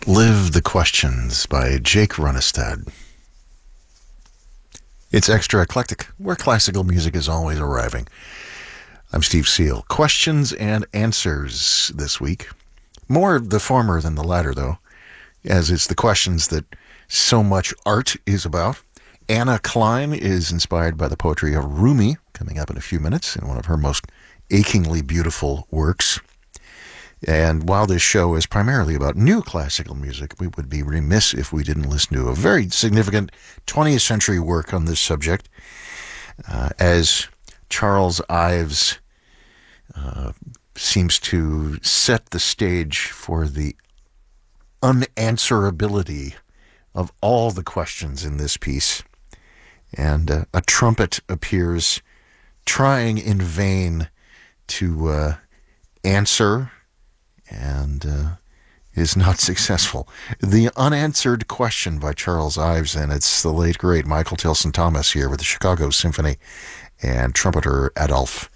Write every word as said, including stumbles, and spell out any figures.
Live the Questions by Jake Runestad. It's extra eclectic, where classical music is always arriving. I'm Steve Seal. Questions and answers this week. More the former than the latter, though, as it's the questions that so much art is about. Anna Klein is inspired by the poetry of Rumi, coming up in a few minutes in one of her most achingly beautiful works. And while this show is primarily about new classical music, we would be remiss if we didn't listen to a very significant twentieth century work on this subject, uh, as Charles Ives uh, seems to set the stage for the unanswerability of all the questions in this piece. And uh, a trumpet appears trying in vain to uh, answer and uh, is not successful. The Unanswered Question by Charles Ives, and it's the late, great Michael Tilson Thomas here with the Chicago Symphony and trumpeter Adolphe